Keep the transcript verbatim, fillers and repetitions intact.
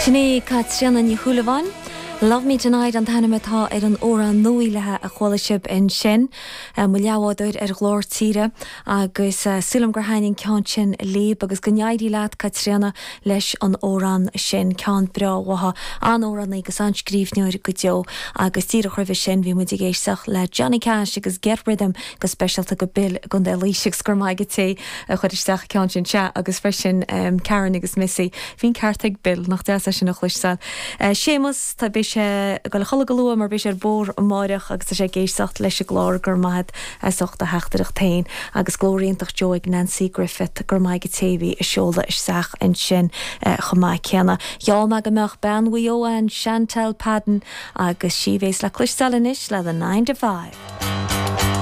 Sinné Catriona ní Chulevan. Love Me Tonight an tannametá ar an óran nóilethe a cholasib in sin mu leabháid ar glór tíre agus sulam gur haing cean sin léb agus goneidí leat Catriona leis an óran sin cean breátha an óran agus an scríbneir go deo agus tíre chuibh sin bhí mu géisteach le Johnny Cash agus Get Rhythm go specialta go bil gon de líiseach gur mai go té a chuiristeach cean sin se agus freisin Karen agus Missy hín cartaigh bil nach de sin nach chluisteil. Sémas tá bé go le chola goúa mar bís ar bór máireach agus sé géisteach leis a glár gur maid socht a heachtarach tain agus glóíontach Joig Nancy Griffith gur mai go téhí i seola is seach in sin chomá ceanna. Jaall me go meach ben Wioan Chantal Padden agus si bhés le cluistealanis le the nine to five.